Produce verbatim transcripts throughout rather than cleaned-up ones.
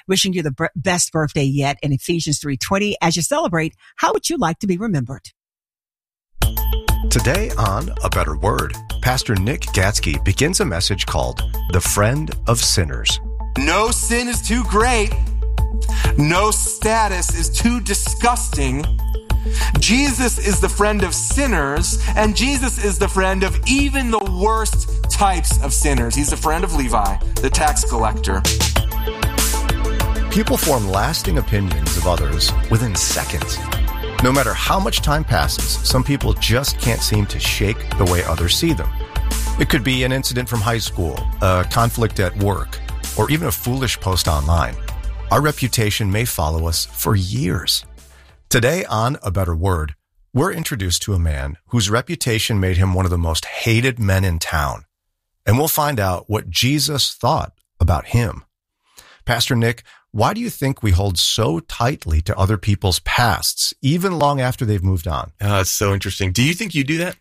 Wishing you the b- best birthday yet in Ephesians three twenty. As you celebrate, how would you like to be remembered? Today on A Better Word, Pastor Nick Gatsky begins a message called The Friend of Sinners. No sin is too great. No status is too disgusting. Jesus is the friend of sinners, and Jesus is the friend of even the worst types of sinners. He's the friend of Levi, the tax collector. People form lasting opinions of others within seconds. No matter how much time passes, some people just can't seem to shake the way others see them. It could be an incident from high school, a conflict at work, or even a foolish post online. Our reputation may follow us for years. Today on A Better Word, we're introduced to a man whose reputation made him one of the most hated men in town. And we'll find out what Jesus thought about him. Pastor Nick, why do you think we hold so tightly to other people's pasts, even long after they've moved on? Uh, it's so interesting. Do you think you do that?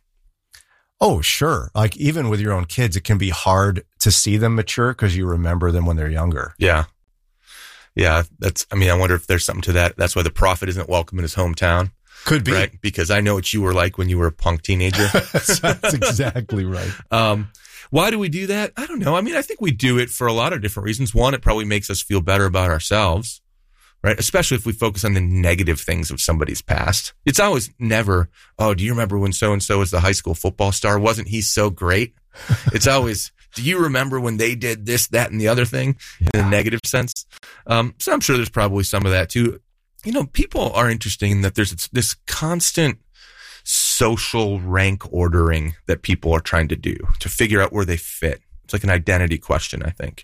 Oh, sure. Like even with your own kids, it can be hard to see them mature because you remember them when they're younger. Yeah. Yeah. That's, I mean, I wonder if there's something to that. That's why the prophet isn't welcome in his hometown. Could be. Right? Because I know what you were like when you were a punk teenager. That's exactly right. Um, Why do we do that? I don't know. I mean, I think we do it for a lot of different reasons. One, it probably makes us feel better about ourselves, right? Especially if we focus on the negative things of somebody's past. It's always never, oh, do you remember when so-and-so was the high school football star? Wasn't he so great? It's always, do you remember when they did this, that, and the other thing yeah. in a negative sense? Um, so I'm sure there's probably some of that too. You know, people are interesting in that there's this constant social rank ordering that people are trying to do to figure out where they fit. It's like an identity question, I think.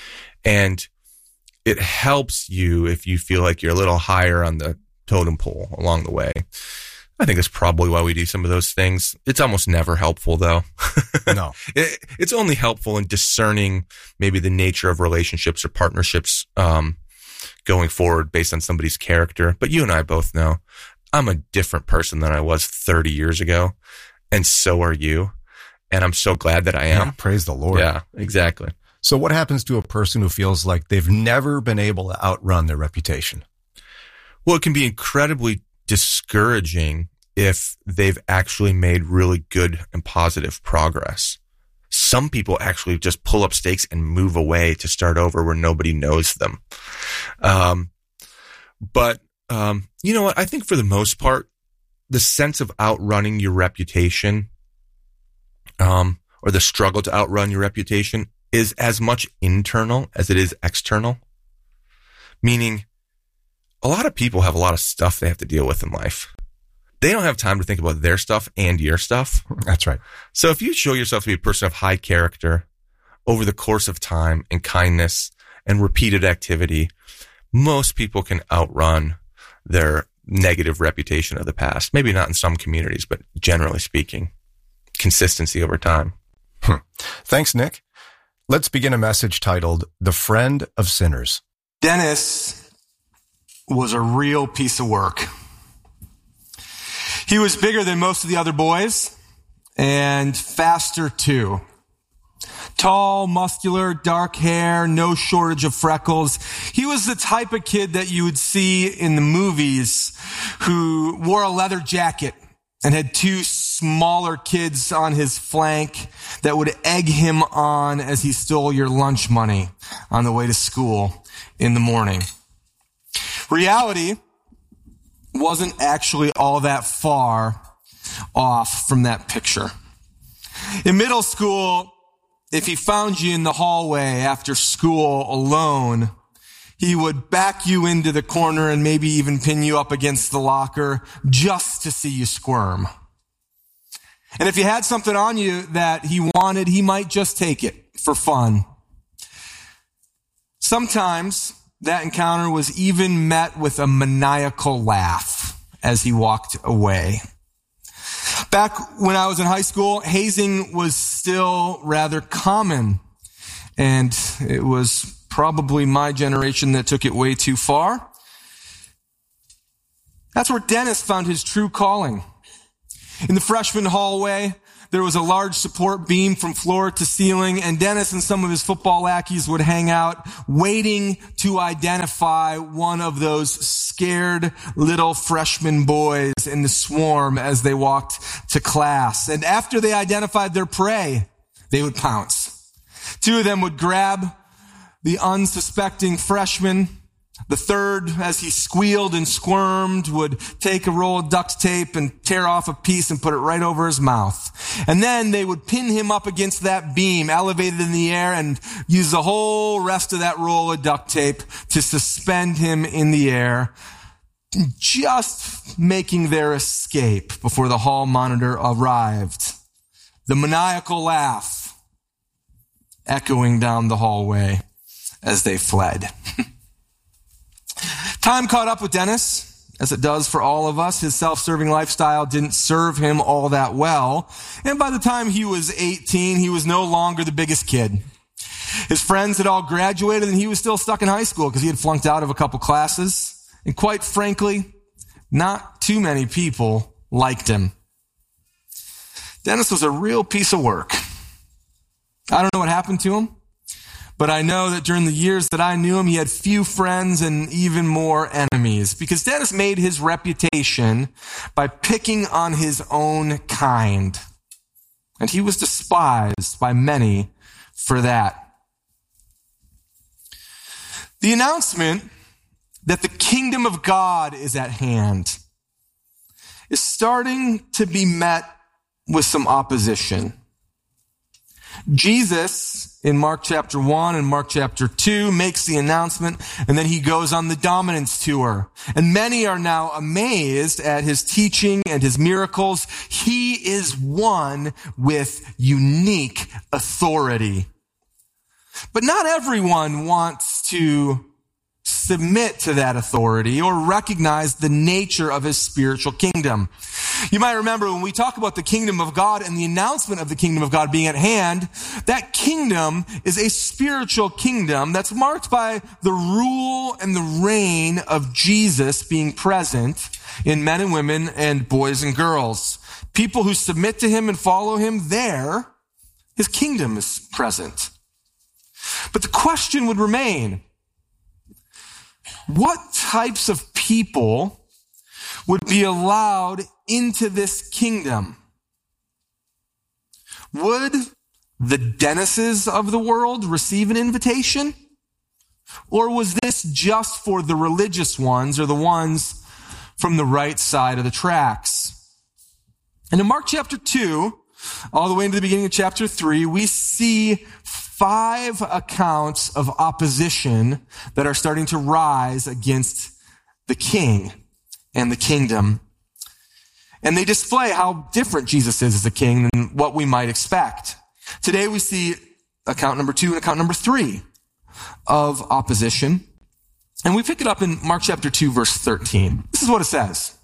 And it helps you if you feel like you're a little higher on the totem pole along the way. I think that's probably why we do some of those things. It's almost never helpful, though. No. it, it's only helpful in discerning maybe the nature of relationships or partnerships um, going forward based on somebody's character. But you and I both know I'm a different person than I was thirty years ago, and so are you. And I'm so glad that I am. Yeah, praise the Lord. Yeah, exactly. So what happens to a person who feels like they've never been able to outrun their reputation? Well, it can be incredibly discouraging if they've actually made really good and positive progress. Some people actually just pull up stakes and move away to start over where nobody knows them. Um, but Um, you know what? I think for the most part, the sense of outrunning your reputation, um, or the struggle to outrun your reputation is as much internal as it is external. Meaning, a lot of people have a lot of stuff they have to deal with in life. They don't have time to think about their stuff and your stuff. That's right. So if you show yourself to be a person of high character over the course of time and kindness and repeated activity, most people can outrun their negative reputation of the past. Maybe not in some communities, but generally speaking, consistency over time. Hmm. Thanks, Nick. Let's begin a message titled, The Friend of Sinners. Dennis was a real piece of work. He was bigger than most of the other boys and faster too. Tall, muscular, dark hair, no shortage of freckles. He was the type of kid that you would see in the movies who wore a leather jacket and had two smaller kids on his flank that would egg him on as he stole your lunch money on the way to school in the morning. Reality wasn't actually all that far off from that picture. In middle school, if he found you in the hallway after school alone, he would back you into the corner and maybe even pin you up against the locker just to see you squirm. And if you had something on you that he wanted, he might just take it for fun. Sometimes that encounter was even met with a maniacal laugh as he walked away. Back when I was in high school, hazing was still rather common, and it was probably my generation that took it way too far. That's where Dennis found his true calling. In the freshman hallway, there was a large support beam from floor to ceiling, and Dennis and some of his football lackeys would hang out waiting to identify one of those scared little freshman boys in the swarm as they walked to class. And after they identified their prey, they would pounce. Two of them would grab the unsuspecting freshman. The third, as he squealed and squirmed, would take a roll of duct tape and tear off a piece and put it right over his mouth. And then they would pin him up against that beam, elevated in the air, and use the whole rest of that roll of duct tape to suspend him in the air, just making their escape before the hall monitor arrived. The maniacal laugh echoing down the hallway as they fled. Time caught up with Dennis, as it does for all of us. His self-serving lifestyle didn't serve him all that well. And by the time he was eighteen, he was no longer the biggest kid. His friends had all graduated, and he was still stuck in high school because he had flunked out of a couple classes. And quite frankly, not too many people liked him. Dennis was a real piece of work. I don't know what happened to him, but I know that during the years that I knew him, he had few friends and even more enemies, because Dennis made his reputation by picking on his own kind. And he was despised by many for that. The announcement that the kingdom of God is at hand is starting to be met with some opposition. Jesus, in Mark chapter one and Mark chapter two, makes the announcement, and then he goes on the dominance tour. And many are now amazed at his teaching and his miracles. He is one with unique authority. But not everyone wants to submit to that authority or recognize the nature of his spiritual kingdom. You might remember when we talk about the kingdom of God and the announcement of the kingdom of God being at hand, that kingdom is a spiritual kingdom that's marked by the rule and the reign of Jesus being present in men and women and boys and girls. People who submit to him and follow him, there, his kingdom is present. But the question would remain, what types of people would be allowed into this kingdom? Would the Dennises of the world receive an invitation? Or was this just for the religious ones or the ones from the right side of the tracks? And in Mark chapter two, all the way into the beginning of chapter three, we see five accounts of opposition that are starting to rise against the king and the kingdom. And they display how different Jesus is as a king than what we might expect. Today we see account number two and account number three of opposition. And we pick it up in Mark chapter two, verse thirteen. This is what it says.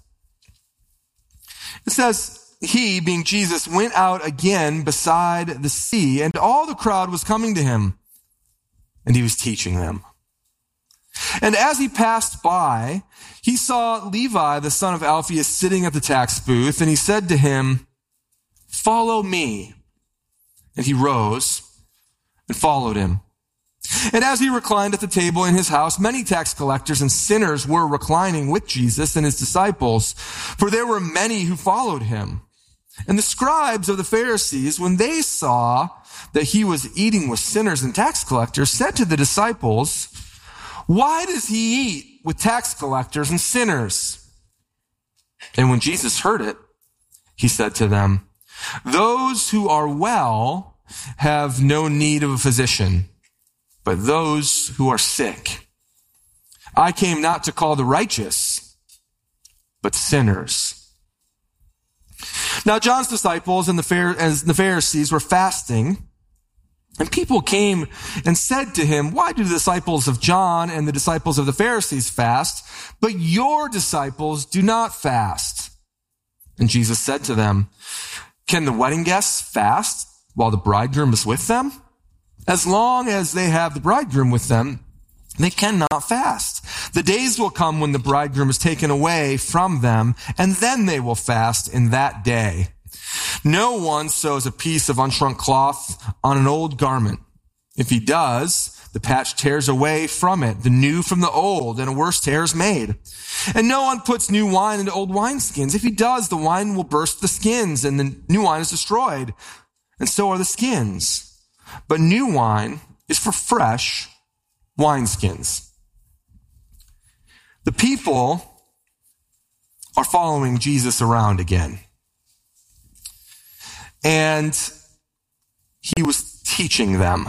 It says, he, being Jesus, went out again beside the sea, and all the crowd was coming to him, and he was teaching them. And as he passed by, he saw Levi, the son of Alphaeus, sitting at the tax booth, and he said to him, follow me. And he rose and followed him. And as he reclined at the table in his house, many tax collectors and sinners were reclining with Jesus and his disciples, for there were many who followed him. And the scribes of the Pharisees, when they saw that he was eating with sinners and tax collectors, said to the disciples, why does he eat with tax collectors and sinners? And when Jesus heard it, he said to them, those who are well have no need of a physician, but those who are sick. I came not to call the righteous, but sinners. Now, John's disciples and the Pharisees were fasting, and people came and said to him, why do the disciples of John and the disciples of the Pharisees fast, but your disciples do not fast? And Jesus said to them, can the wedding guests fast while the bridegroom is with them? As long as they have the bridegroom with them, they cannot fast. The days will come when the bridegroom is taken away from them, and then they will fast in that day. No one sews a piece of unshrunk cloth on an old garment. If he does, the patch tears away from it, the new from the old, and a worse tear is made. And no one puts new wine into old wineskins. If he does, the wine will burst the skins, and the new wine is destroyed. And so are the skins. But new wine is for fresh wineskins. The people are following Jesus around again. And he was teaching them.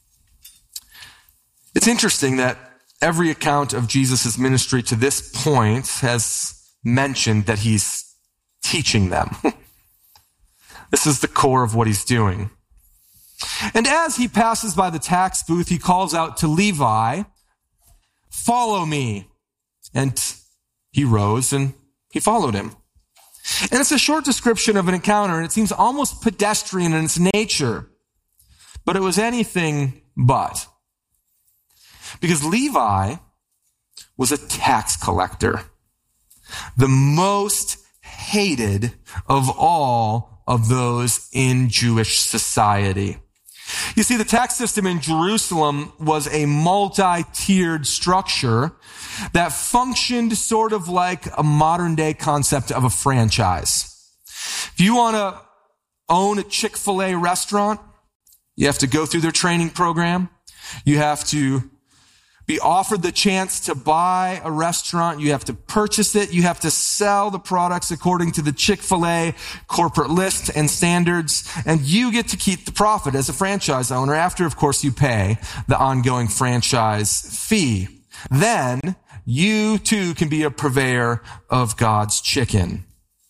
It's interesting that every account of Jesus' ministry to this point has mentioned that he's teaching them. This is the core of what he's doing. And as he passes by the tax booth, he calls out to Levi, "Follow me." And he rose and he followed him. And it's a short description of an encounter, and it seems almost pedestrian in its nature. But it was anything but. Because Levi was a tax collector, the most hated of all of those in Jewish society. You see, the tax system in Jerusalem was a multi-tiered structure that functioned sort of like a modern-day concept of a franchise. If you want to own a Chick-fil-A restaurant, you have to go through their training program. You have to be offered the chance to buy a restaurant. You have to purchase it. You have to sell the products according to the Chick-fil-A corporate list and standards. And you get to keep the profit as a franchise owner after, of course, you pay the ongoing franchise fee. Then you too can be a purveyor of God's chicken.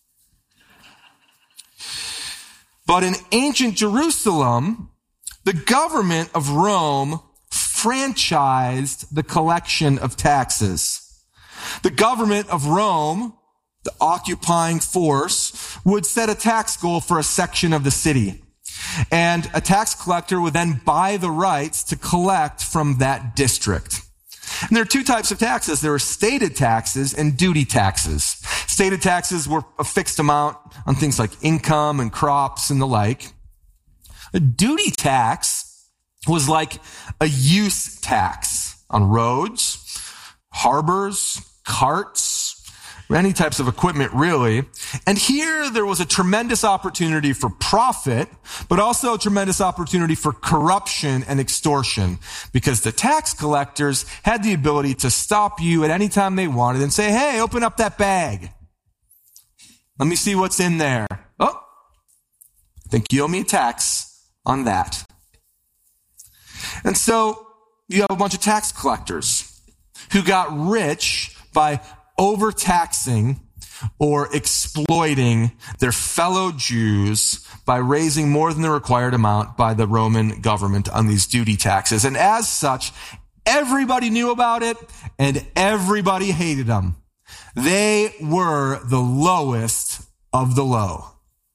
But in ancient Jerusalem, the government of Rome franchised the collection of taxes. The government of Rome, the occupying force, would set a tax goal for a section of the city. And a tax collector would then buy the rights to collect from that district. And there are two types of taxes. There are stated taxes and duty taxes. Stated taxes were a fixed amount on things like income and crops and the like. A duty tax was like a use tax on roads, harbors, carts, any types of equipment, really. And here there was a tremendous opportunity for profit, but also a tremendous opportunity for corruption and extortion, because the tax collectors had the ability to stop you at any time they wanted and say, "Hey, open up that bag. Let me see what's in there. Oh, I think you owe me a tax on that." And so you have a bunch of tax collectors who got rich by overtaxing or exploiting their fellow Jews by raising more than the required amount by the Roman government on these duty taxes. And as such, everybody knew about it and everybody hated them. They were the lowest of the low.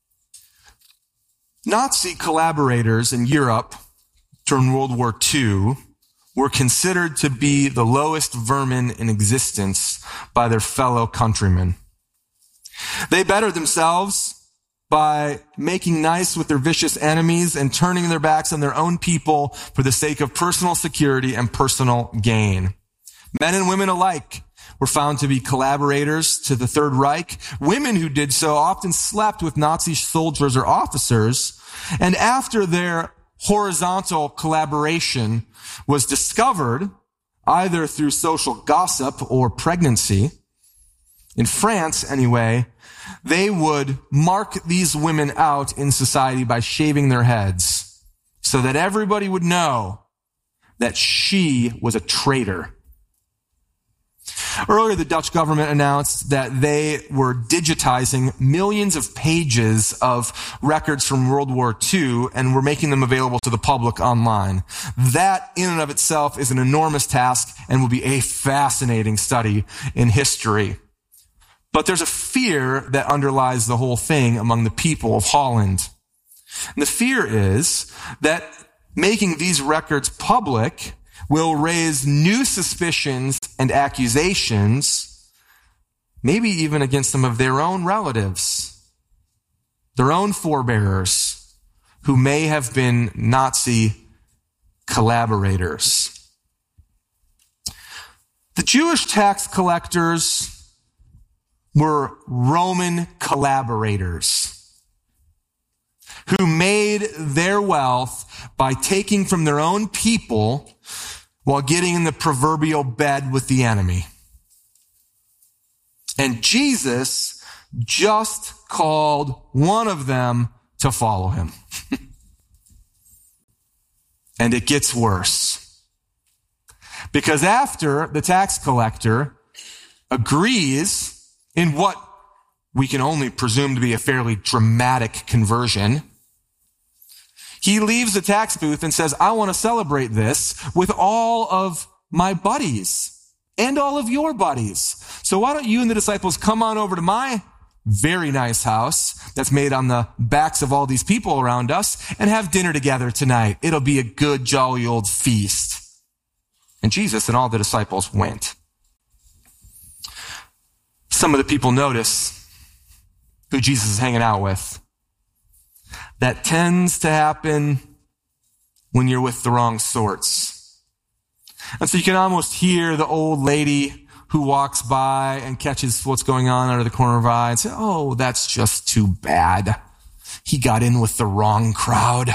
Nazi collaborators in Europe during World War Two were considered to be the lowest vermin in existence by their fellow countrymen. They bettered themselves by making nice with their vicious enemies and turning their backs on their own people for the sake of personal security and personal gain. Men and women alike were found to be collaborators to the Third Reich. Women who did so often slept with Nazi soldiers or officers, and after their horizontal collaboration was discovered, either through social gossip or pregnancy, in France anyway, they would mark these women out in society by shaving their heads so that everybody would know that she was a traitor. Earlier, the Dutch government announced that they were digitizing millions of pages of records from World War Two and were making them available to the public online. That in and of itself is an enormous task and will be a fascinating study in history. But there's a fear that underlies the whole thing among the people of Holland. And the fear is that making these records public will raise new suspicions and accusations, maybe even against some of their own relatives. their own forebearers who may have been Nazi collaborators. The Jewish tax collectors were Roman collaborators who made their wealth by taking from their own people while getting in the proverbial bed with the enemy. And Jesus just called one of them to follow him. And it gets worse. Because after the tax collector agrees in what we can only presume to be a fairly dramatic conversion, he leaves the tax booth and says, I want to celebrate this with all of my buddies and all of your buddies. So why don't you and the disciples come on over to my very nice house that's made on the backs of all these people around us and have dinner together tonight. It'll be a good, jolly old feast. And Jesus and all the disciples went. Some of the people notice who Jesus is hanging out with. That tends to happen when you're with the wrong sorts. And so you can almost hear the old lady who walks by and catches what's going on out of the corner of her eye and say, oh, that's just too bad. He got in with the wrong crowd.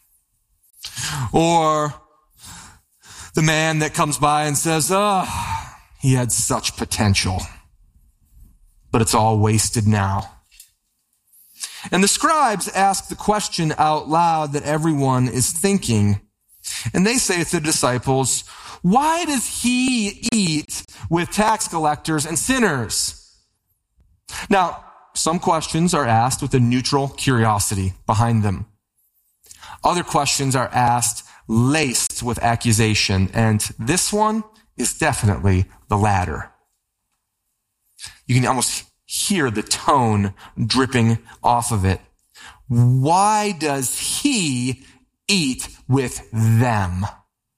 Or the man that comes by and says, oh, he had such potential, but it's all wasted now. And the scribes ask the question out loud that everyone is thinking. And they say to the disciples, why does he eat with tax collectors and sinners? Now, some questions are asked with a neutral curiosity behind them. Other questions are asked laced with accusation, and this one is definitely the latter. You can almost hear the tone dripping off of it. Why does he eat with them?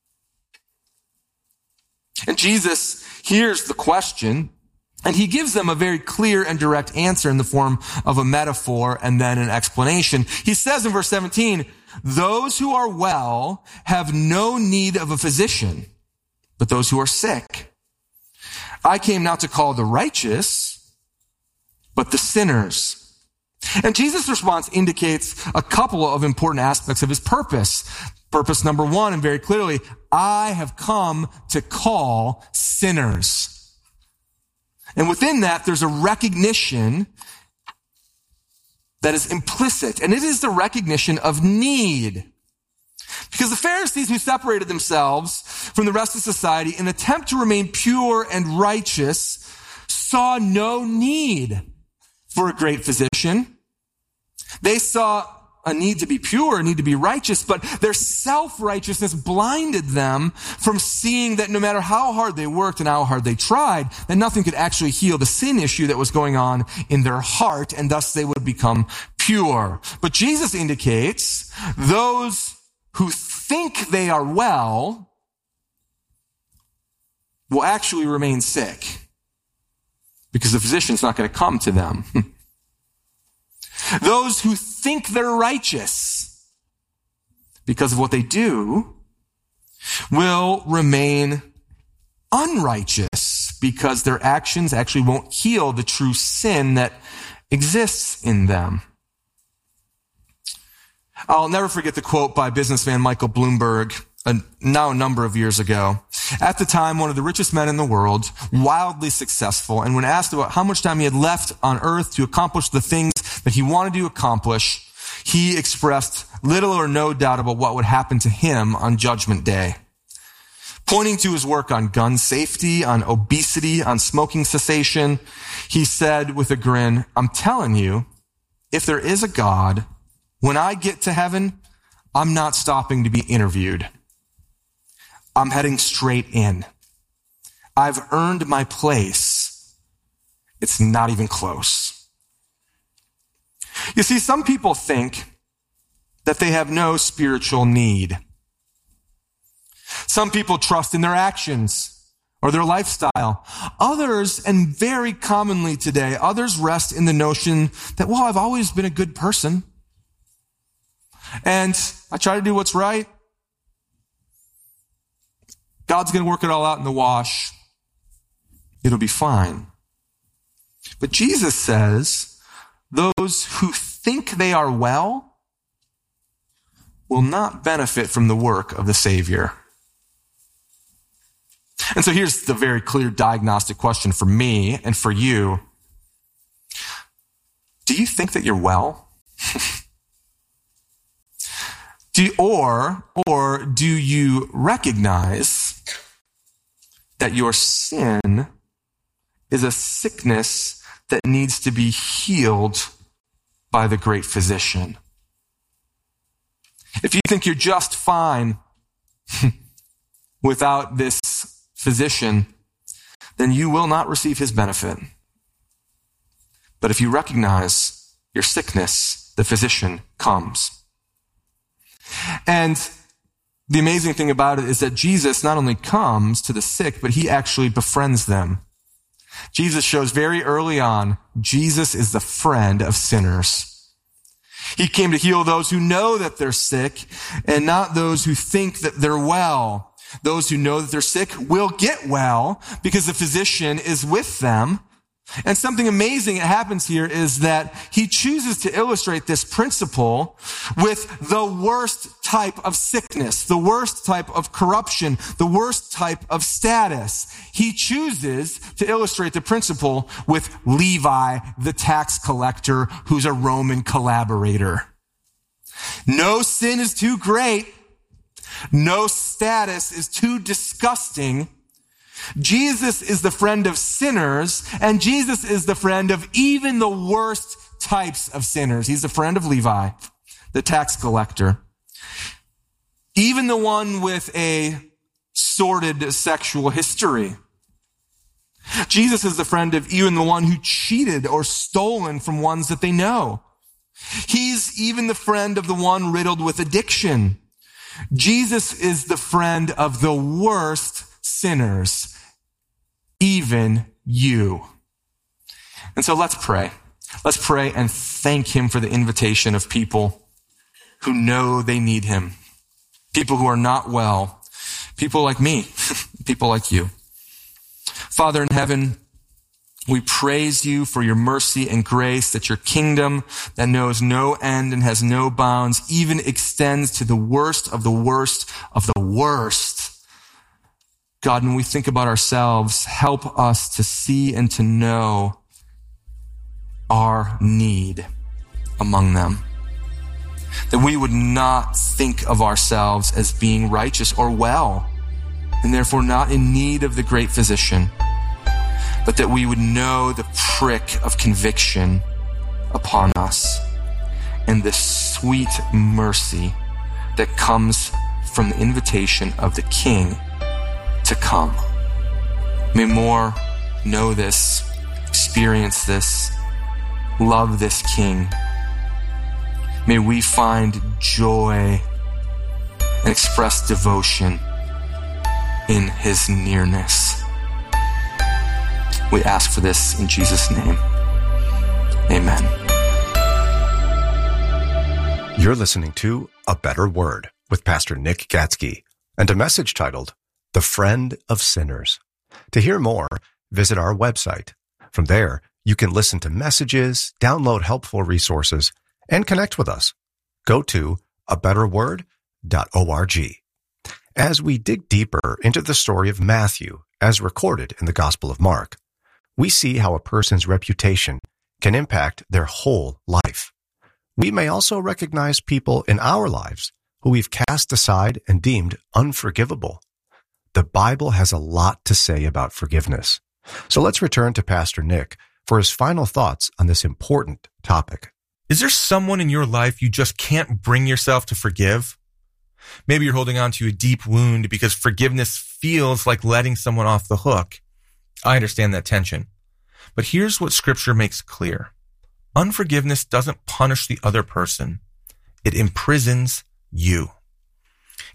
And Jesus hears the question, and he gives them a very clear and direct answer in the form of a metaphor and then an explanation. He says in verse seventeen, those who are well have no need of a physician, but those who are sick. I came not to call the righteous, but the sinners. And Jesus' response indicates a couple of important aspects of his purpose. Purpose number one, and very clearly, I have come to call sinners. And within that, there's a recognition that is implicit, and it is the recognition of need. Because the Pharisees who separated themselves from the rest of society in an attempt to remain pure and righteous saw no need for a great physician. They saw a need to be pure, a need to be righteous, but their self-righteousness blinded them from seeing that no matter how hard they worked and how hard they tried, that nothing could actually heal the sin issue that was going on in their heart, and thus they would become pure. But Jesus indicates those who think they are well will actually remain sick because the physician's not going to come to them. Those who think they're righteous because of what they do will remain unrighteous because their actions actually won't heal the true sin that exists in them. I'll never forget the quote by businessman Michael Bloomberg, a, now a number of years ago. At the time, one of the richest men in the world, wildly successful, and when asked about how much time he had left on earth to accomplish the things that he wanted to accomplish, he expressed little or no doubt about what would happen to him on Judgment Day. Pointing to his work on gun safety, on obesity, on smoking cessation, he said with a grin, I'm telling you, if there is a God, when I get to heaven, I'm not stopping to be interviewed. I'm heading straight in. I've earned my place. It's not even close. You see, some people think that they have no spiritual need. Some people trust in their actions, or or their lifestyle. Others, and very commonly today, others rest in the notion that, well, I've always been a good person, and I try to do what's right. God's going to work it all out in the wash. It'll be fine. But Jesus says, those who think they are well will not benefit from the work of the Savior. And so here's the very clear diagnostic question for me and for you. Do you think that you're well? do you, or, or do you recognize that your sin is a sickness that needs to be healed by the great physician? If you think you're just fine without this physician, then you will not receive his benefit. But if you recognize your sickness, the physician comes. And the amazing thing about it is that Jesus not only comes to the sick, but he actually befriends them. Jesus shows very early on, Jesus is the friend of sinners. He came to heal those who know that they're sick and not those who think that they're well. Those who know that they're sick will get well because the physician is with them. And something amazing that happens here is that he chooses to illustrate this principle with the worst type of sickness, the worst type of corruption, the worst type of status. He chooses to illustrate the principle with Levi, the tax collector, who's a Roman collaborator. No sin is too great. No status is too disgusting. Jesus is the friend of sinners, and Jesus is the friend of even the worst types of sinners. He's the friend of Levi, the tax collector. Even the one with a sordid sexual history. Jesus is the friend of even the one who cheated or stolen from ones that they know. He's even the friend of the one riddled with addiction. Jesus is the friend of the worst sinners, even you. And so let's pray. Let's pray and thank him for the invitation of people who know they need him. People who are not well. People like me. People like you. Father in heaven, we praise you for your mercy and grace, that your kingdom that knows no end and has no bounds even extends to the worst of the worst of the worst. God, when we think about ourselves, help us to see and to know our need among them. That we would not think of ourselves as being righteous or well, and therefore not in need of the great physician, but that we would know the prick of conviction upon us and the sweet mercy that comes from the invitation of the King to come. May more know this, experience this, love this King. May we find joy and express devotion in his nearness. We ask for this in Jesus' name. Amen. You're listening to A Better Word with Pastor Nick Gatsky and a message titled, The Friend of Sinners. To hear more, visit our website. From there, you can listen to messages, download helpful resources, and connect with us. Go to a better word dot org. As we dig deeper into the story of Matthew, as recorded in the Gospel of Mark, we see how a person's reputation can impact their whole life. We may also recognize people in our lives who we've cast aside and deemed unforgivable. The Bible has a lot to say about forgiveness. So let's return to Pastor Nick for his final thoughts on this important topic. Is there someone in your life you just can't bring yourself to forgive? Maybe you're holding on to a deep wound because forgiveness feels like letting someone off the hook. I understand that tension. But here's what Scripture makes clear. Unforgiveness doesn't punish the other person. It imprisons you.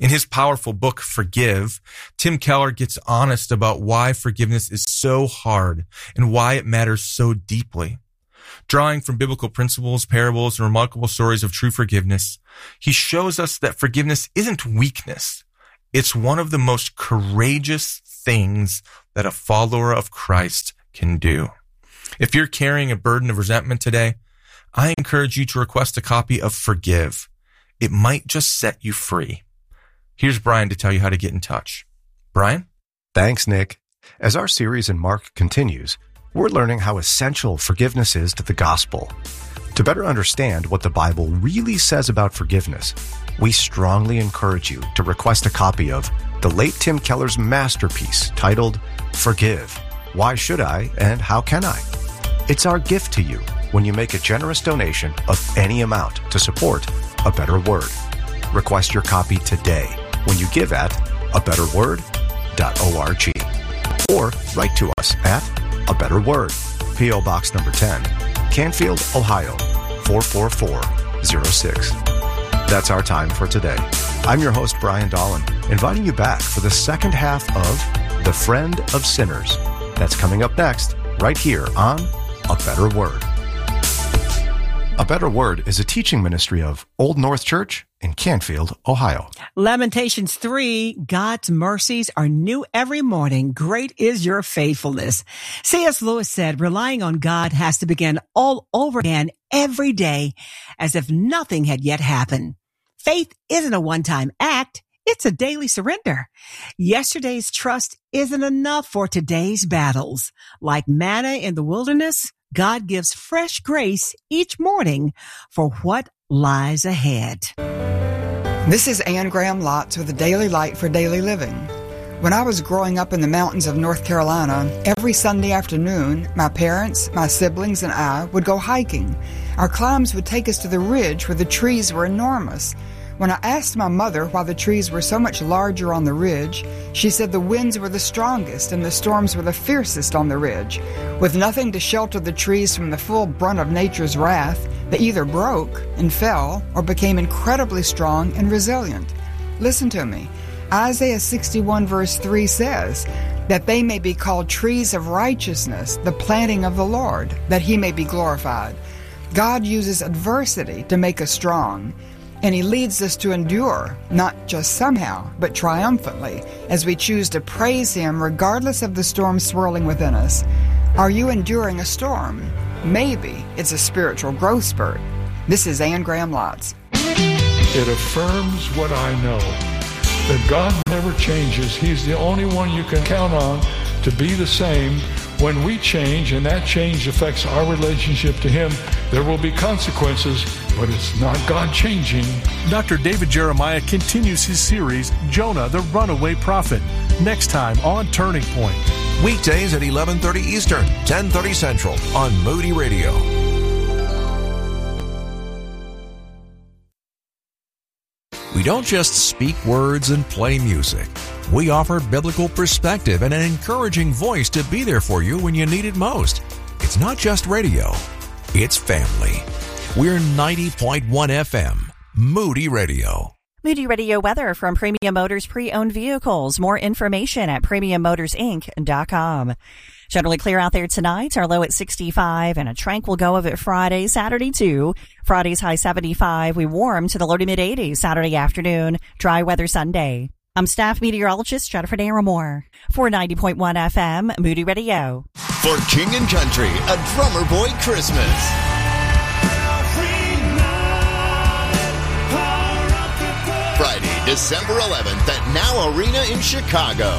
In his powerful book, Forgive, Tim Keller gets honest about why forgiveness is so hard and why it matters so deeply. Drawing from biblical principles, parables, and remarkable stories of true forgiveness, he shows us that forgiveness isn't weakness. It's one of the most courageous things that a follower of Christ can do. If you're carrying a burden of resentment today, I encourage you to request a copy of Forgive. It might just set you free. Here's Brian to tell you how to get in touch. Brian? Thanks, Nick. As our series in Mark continues, we're learning how essential forgiveness is to the gospel. To better understand what the Bible really says about forgiveness, we strongly encourage you to request a copy of the late Tim Keller's masterpiece titled Forgive, Why Should I and How Can I? It's our gift to you when you make a generous donation of any amount to support A Better Word. Request your copy today when you give at a better word dot org or write to us at A Better Word, P O Box number ten, Canfield, Ohio, four four four zero six. That's our time for today. I'm your host, Brian Dolan, inviting you back for the second half of The Friend of Sinners. That's coming up next, right here on A Better Word. A Better Word is a teaching ministry of Old North Church in Canfield, Ohio. Lamentations three, God's mercies are new every morning. Great is your faithfulness. C S Lewis said, relying on God has to begin all over again every day as if nothing had yet happened. Faith isn't a one-time act. It's a daily surrender. Yesterday's trust isn't enough for today's battles. Like manna in the wilderness, God gives fresh grace each morning for what lies ahead. This is Ann Graham Lotz with the Daily Light for Daily Living. When I was growing up in the mountains of North Carolina, every Sunday afternoon, my parents, my siblings, and I would go hiking. Our climbs would take us to the ridge where the trees were enormous. When I asked my mother why the trees were so much larger on the ridge, she said the winds were the strongest and the storms were the fiercest on the ridge. With nothing to shelter the trees from the full brunt of nature's wrath, they either broke and fell or became incredibly strong and resilient. Listen to me. Isaiah sixty-one verse three says, that they may be called trees of righteousness, the planting of the Lord, that he may be glorified. God uses adversity to make us strong. And he leads us to endure, not just somehow, but triumphantly, as we choose to praise him regardless of the storm swirling within us. Are you enduring a storm? Maybe it's a spiritual growth spurt. This is Ann Graham Lotz. It affirms what I know, that God never changes. He's the only one you can count on to be the same. When we change, and that change affects our relationship to him, there will be consequences, but it's not God changing. Doctor David Jeremiah continues his series, Jonah the Runaway Prophet, next time on Turning Point. Weekdays at eleven thirty Eastern, ten thirty Central on Moody Radio. We don't just speak words and play music. We offer biblical perspective and an encouraging voice to be there for you when you need it most. It's not just radio, it's family. We're ninety point one F M, Moody Radio. Moody Radio weather from Premium Motors Pre-Owned Vehicles. More information at premium motors inc dot com. Generally clear out there tonight. Our low at sixty-five and a tranquil go of it Friday, Saturday too. Friday's high seventy-five. We warm to the low to mid eighties Saturday afternoon. Dry weather Sunday. I'm staff meteorologist Jennifer Naramore for ninety point one F M, Moody Radio. For King and Country, a Drummer Boy Christmas. Friday, December eleventh at Now Arena in Chicago.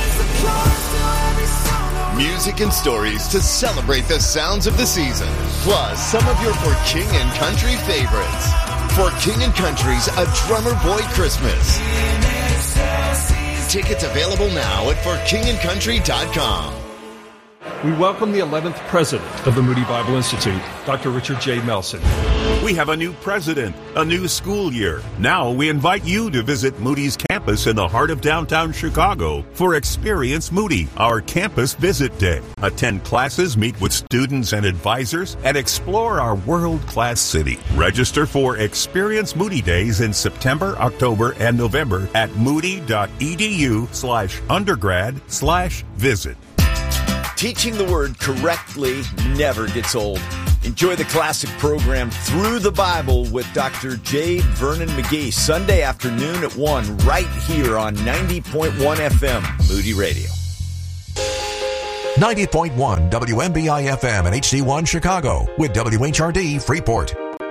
Music and stories to celebrate the sounds of the season, plus some of your For King and Country favorites. For King and Country's A Drummer Boy Christmas. Tickets available now at for king and country dot com. we welcome the eleventh president of the Moody Bible Institute, Doctor Richard J. Melson. We have a new president, a new school year. Now we invite you to visit Moody's campus in the heart of downtown Chicago for Experience Moody, our campus visit day. Attend classes, meet with students and advisors, and explore our world-class city. Register for Experience Moody Days in September, October, and November at moody.edu slash undergrad slash visit. Teaching the Word correctly never gets old. Enjoy the classic program Through the Bible with Doctor J. Vernon McGee, Sunday afternoon at one, right here on ninety point one F M, Moody Radio. ninety point one W M B I F M and H D one Chicago with W H R D Freeport.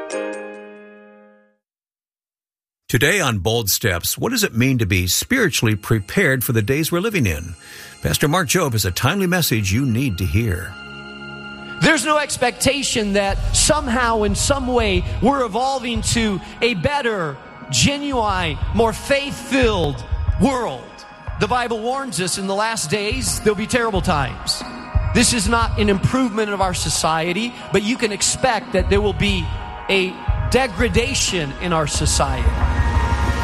Today on Bold Steps, what does it mean to be spiritually prepared for the days we're living in? Pastor Mark Jobe has a timely message you need to hear. There's no expectation that somehow, in some way, we're evolving to a better, genuine, more faith-filled world. The Bible warns us in the last days there'll be terrible times. This is not an improvement of our society, but you can expect that there will be a degradation in our society.